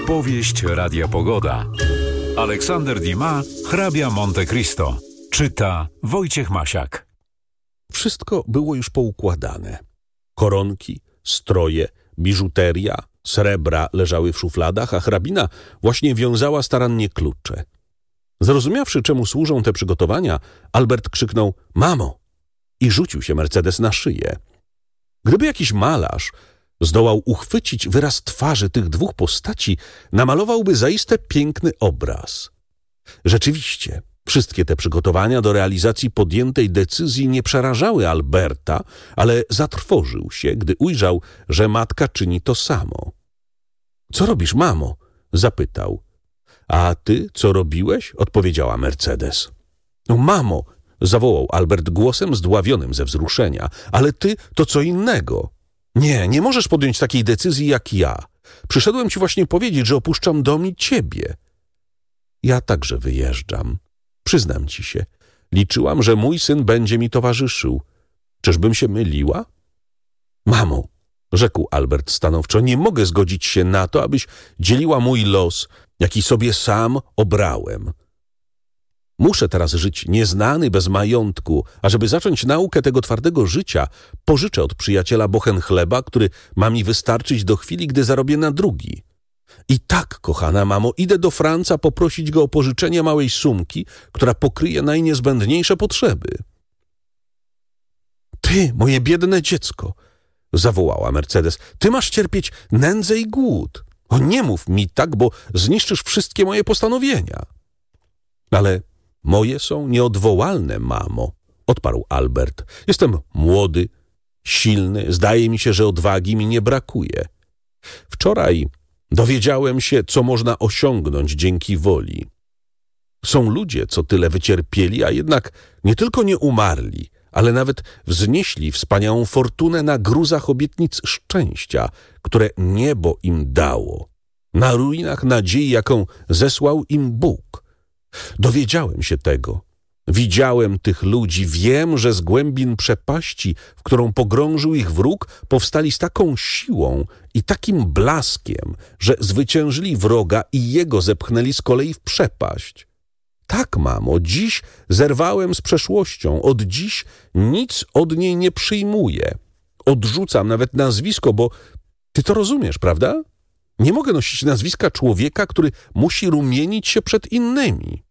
Powieść Radia Pogoda. Aleksander Dumas, hrabia Monte Cristo. Czyta Wojciech Masiak. Wszystko było już poukładane. Koronki, stroje, biżuteria, srebra leżały w szufladach, a hrabina właśnie wiązała starannie klucze. Zrozumiawszy, czemu służą te przygotowania, Albert krzyknął: „Mamo!” i rzucił się Mercedes na szyję. Gdyby jakiś malarz zdołał uchwycić wyraz twarzy tych dwóch postaci, namalowałby zaiste piękny obraz. Rzeczywiście, wszystkie te przygotowania do realizacji podjętej decyzji nie przerażały Alberta, ale zatrwożył się, gdy ujrzał, że matka czyni to samo. „Co robisz, mamo?” zapytał. „A ty co robiłeś?” odpowiedziała Mercedes. „No, mamo!” zawołał Albert głosem zdławionym ze wzruszenia. „Ale ty to co innego. Nie możesz podjąć takiej decyzji jak ja. Przyszedłem ci właśnie powiedzieć, że opuszczam dom i ciebie.” „Ja także wyjeżdżam. Przyznam ci się. Liczyłam, że mój syn będzie mi towarzyszył. Czyżbym się myliła?” „Mamo”, rzekł Albert stanowczo, „nie mogę zgodzić się na to, abyś dzieliła mój los, jaki sobie sam obrałem. Muszę teraz żyć nieznany, bez majątku, a żeby zacząć naukę tego twardego życia, pożyczę od przyjaciela bochen chleba, który ma mi wystarczyć do chwili, gdy zarobię na drugi. I tak, kochana mamo, idę do Franca poprosić go o pożyczenie małej sumki, która pokryje najniezbędniejsze potrzeby.” „Ty, moje biedne dziecko”, zawołała Mercedes, „ty masz cierpieć nędzę i głód. Nie mów mi tak, bo zniszczysz wszystkie moje postanowienia.” „Ale moje są nieodwołalne, mamo”, odparł Albert. „Jestem młody, silny, zdaje mi się, że odwagi mi nie brakuje. Wczoraj dowiedziałem się, co można osiągnąć dzięki woli. Są ludzie, co tyle wycierpieli, a jednak nie tylko nie umarli, ale nawet wznieśli wspaniałą fortunę na gruzach obietnic szczęścia, które niebo im dało, na ruinach nadziei, jaką zesłał im Bóg. Dowiedziałem się tego. Widziałem tych ludzi, wiem, że z głębin przepaści, w którą pogrążył ich wróg, powstali z taką siłą i takim blaskiem, że zwyciężyli wroga i jego zepchnęli z kolei w przepaść. Tak, mamo, dziś zerwałem z przeszłością, od dziś nic od niej nie przyjmuję. Odrzucam nawet nazwisko, bo ty to rozumiesz, prawda? Nie mogę nosić nazwiska człowieka, który musi rumienić się przed innymi.”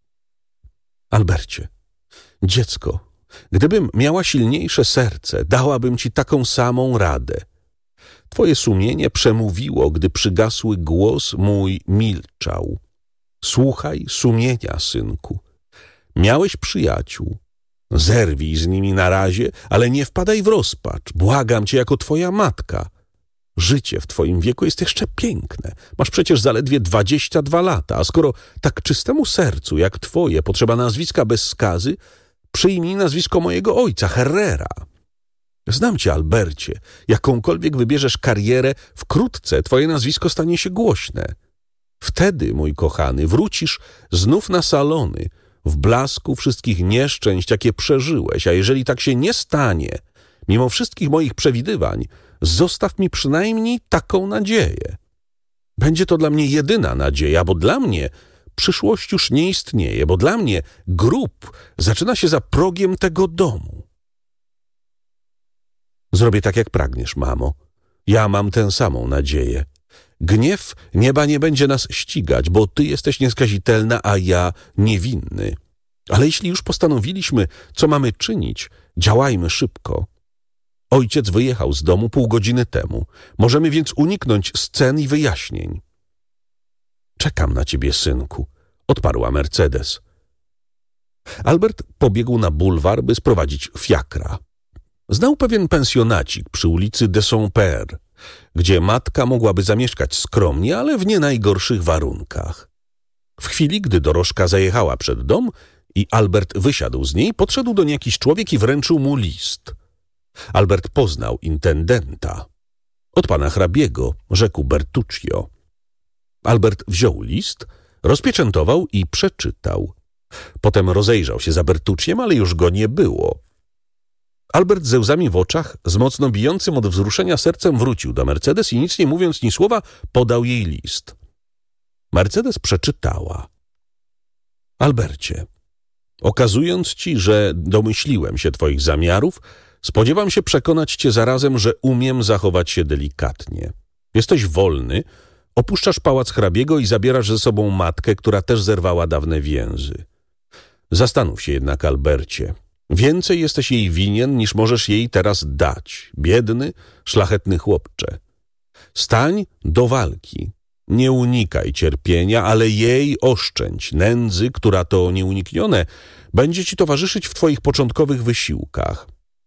„Albercie, dziecko, gdybym miała silniejsze serce, dałabym ci taką samą radę. Twoje sumienie przemówiło, gdy przygasły głos mój milczał. Słuchaj sumienia, synku. Miałeś przyjaciół. Zerwij z nimi na razie, ale nie wpadaj w rozpacz. Błagam cię jako twoja matka. Życie w twoim wieku jest jeszcze piękne. Masz przecież zaledwie 22 lata, a skoro tak czystemu sercu jak twoje potrzeba nazwiska bez skazy, przyjmij nazwisko mojego ojca, Herrera. Znam cię, Albercie. Jakąkolwiek wybierzesz karierę, wkrótce twoje nazwisko stanie się głośne. Wtedy, mój kochany, wrócisz znów na salony, w blasku wszystkich nieszczęść, jakie przeżyłeś, a jeżeli tak się nie stanie, mimo wszystkich moich przewidywań, zostaw mi przynajmniej taką nadzieję. Będzie to dla mnie jedyna nadzieja, bo dla mnie przyszłość już nie istnieje, bo dla mnie grób zaczyna się za progiem tego domu.” „Zrobię tak, jak pragniesz, mamo. Ja mam tę samą nadzieję. Gniew nieba nie będzie nas ścigać, bo ty jesteś nieskazitelna, a ja niewinny. Ale jeśli już postanowiliśmy, co mamy czynić, działajmy szybko. Ojciec wyjechał z domu pół godziny temu. Możemy więc uniknąć scen i wyjaśnień.” „Czekam na ciebie, synku”, odparła Mercedes. Albert pobiegł na bulwar, by sprowadzić fiakra. Znał pewien pensjonacik przy ulicy de Saint-Père, gdzie matka mogłaby zamieszkać skromnie, ale w nie najgorszych warunkach. W chwili, gdy dorożka zajechała przed dom i Albert wysiadł z niej, podszedł do niej jakiś człowiek i wręczył mu list. Albert poznał intendenta. „Od pana hrabiego”, rzekł Bertuccio. Albert wziął list, rozpieczętował i przeczytał. Potem rozejrzał się za Bertucciem, ale już go nie było. Albert ze łzami w oczach, z mocno bijącym od wzruszenia sercem wrócił do Mercedes i nic nie mówiąc ni słowa podał jej list. Mercedes przeczytała. Albercie, okazując ci, że domyśliłem się twoich zamiarów, spodziewam się przekonać cię zarazem, że umiem zachować się delikatnie. Jesteś wolny, opuszczasz pałac hrabiego i zabierasz ze sobą matkę, która też zerwała dawne więzy. Zastanów się jednak, Albercie. Więcej jesteś jej winien, niż możesz jej teraz dać. Biedny, szlachetny chłopcze. Stań do walki. Nie unikaj cierpienia, ale jej oszczędź. Nędzy, która to nieuniknione, będzie ci towarzyszyć w twoich początkowych wysiłkach.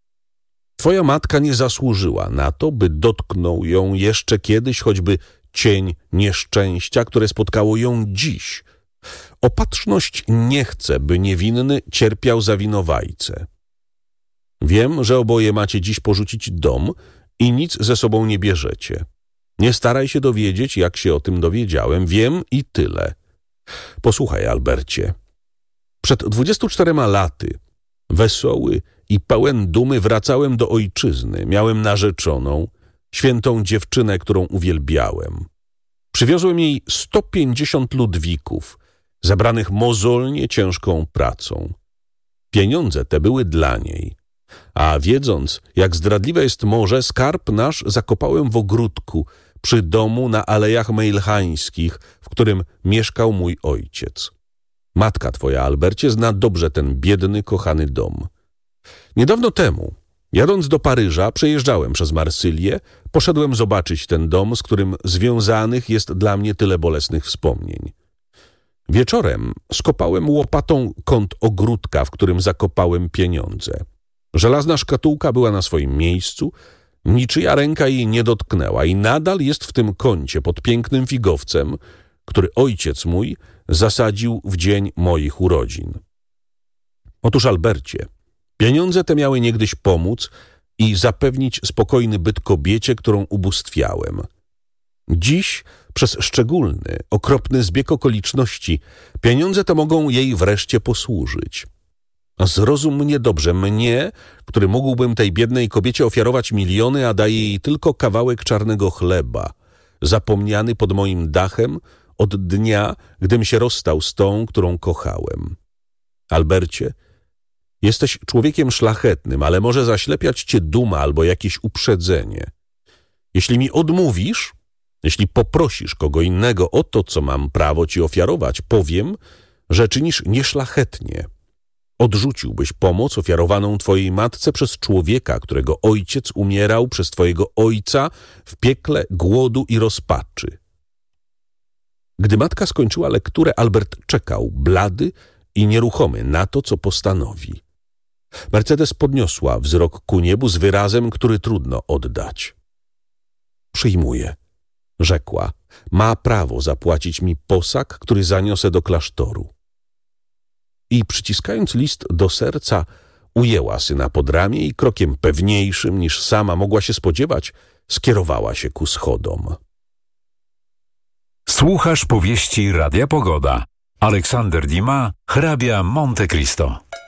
Twoja matka nie zasłużyła na to, by dotknął ją jeszcze kiedyś choćby cień nieszczęścia, które spotkało ją dziś. Opatrzność nie chce, by niewinny cierpiał za winowajcę. Wiem, że oboje macie dziś porzucić dom i nic ze sobą nie bierzecie. Nie staraj się dowiedzieć, jak się o tym dowiedziałem. Wiem i tyle. Posłuchaj, Albercie. Przed 24 laty, wesoły i pełen dumy, wracałem do ojczyzny. Miałem narzeczoną, świętą dziewczynę, którą uwielbiałem. Przywiozłem jej 150 ludwików, zebranych mozolnie ciężką pracą. Pieniądze te były dla niej. A wiedząc, jak zdradliwe jest morze, skarb nasz zakopałem w ogródku przy domu na Alejach Mejlhańskich, w którym mieszkał mój ojciec. Matka twoja, Albercie, zna dobrze ten biedny, kochany dom. Niedawno temu, jadąc do Paryża, przejeżdżałem przez Marsylię, poszedłem zobaczyć ten dom, z którym związanych jest dla mnie tyle bolesnych wspomnień. Wieczorem skopałem łopatą kąt ogródka, w którym zakopałem pieniądze. Żelazna szkatułka była na swoim miejscu, niczyja ręka jej nie dotknęła i nadal jest w tym kącie pod pięknym figowcem, który ojciec mój zasadził w dzień moich urodzin. Otóż, Albercie, pieniądze te miały niegdyś pomóc i zapewnić spokojny byt kobiecie, którą ubóstwiałem. Dziś, przez szczególny, okropny zbieg okoliczności, pieniądze te mogą jej wreszcie posłużyć. A zrozum mnie dobrze, mnie, który mógłbym tej biednej kobiecie ofiarować miliony, a daje jej tylko kawałek czarnego chleba, zapomniany pod moim dachem od dnia, gdym się rozstał z tą, którą kochałem. Albercie, jesteś człowiekiem szlachetnym, ale może zaślepiać cię duma albo jakieś uprzedzenie. Jeśli mi odmówisz, jeśli poprosisz kogo innego o to, co mam prawo ci ofiarować, powiem, że czynisz nieszlachetnie. Odrzuciłbyś pomoc ofiarowaną twojej matce przez człowieka, którego ojciec umierał przez twojego ojca w piekle głodu i rozpaczy. Gdy matka skończyła lekturę, Albert czekał, blady i nieruchomy, na to, co postanowi. Mercedes podniosła wzrok ku niebu z wyrazem, który trudno oddać. Przyjmuję, rzekła. Ma prawo zapłacić mi posag, który zaniosę do klasztoru. I przyciskając list do serca, ujęła syna pod ramię i krokiem pewniejszym niż sama mogła się spodziewać, skierowała się ku schodom. Słuchasz powieści Radia Pogoda. Aleksander Dumas, hrabia Monte Cristo.